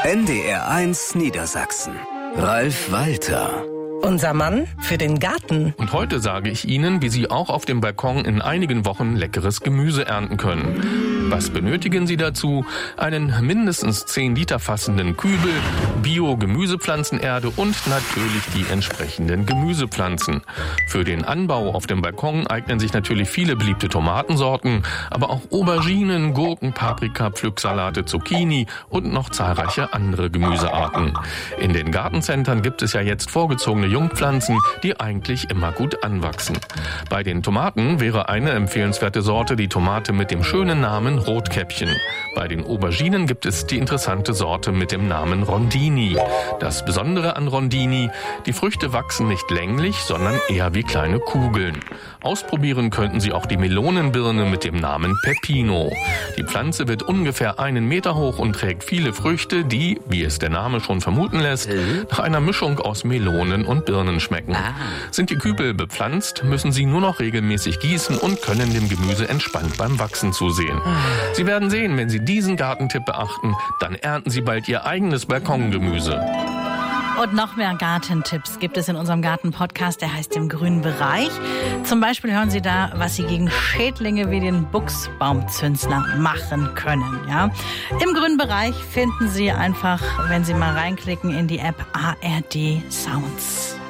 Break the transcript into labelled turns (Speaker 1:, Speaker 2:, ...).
Speaker 1: NDR1 Niedersachsen. Ralf Walter.
Speaker 2: Unser Mann für den Garten.
Speaker 3: Und heute sage ich Ihnen, wie Sie auch auf dem Balkon in einigen Wochen leckeres Gemüse ernten können. Was benötigen Sie dazu? Einen mindestens 10 Liter fassenden Kübel, Bio-Gemüsepflanzenerde und natürlich die entsprechenden Gemüsepflanzen. Für den Anbau auf dem Balkon eignen sich natürlich viele beliebte Tomatensorten, aber auch Auberginen, Gurken, Paprika, Pflücksalate, Zucchini und noch zahlreiche andere Gemüsearten. In den Gartencentern gibt es ja jetzt vorgezogene Jungpflanzen, die eigentlich immer gut anwachsen. Bei den Tomaten wäre eine empfehlenswerte Sorte die Tomate mit dem schönen Namen Rotkäppchen. Bei den Auberginen gibt es die interessante Sorte mit dem Namen Rondini. Das Besondere an Rondini: die Früchte wachsen nicht länglich, sondern eher wie kleine Kugeln. Ausprobieren könnten Sie auch die Melonenbirne mit dem Namen Peppino. Die Pflanze wird ungefähr 1 Meter hoch und trägt viele Früchte, die, wie es der Name schon vermuten lässt, nach einer Mischung aus Melonen und Birnen schmecken. Sind die Kübel bepflanzt, müssen Sie nur noch regelmäßig gießen und können dem Gemüse entspannt beim Wachsen zusehen. Sie werden sehen, wenn Sie diesen Gartentipp beachten, dann ernten Sie bald Ihr eigenes Balkongemüse.
Speaker 4: Und noch mehr Gartentipps gibt es in unserem Garten-Podcast, der heißt Im grünen Bereich. Zum Beispiel hören Sie da, was Sie gegen Schädlinge wie den Buchsbaumzünsler machen können. Ja? Im grünen Bereich finden Sie einfach, wenn Sie mal reinklicken in die App ARD Sounds.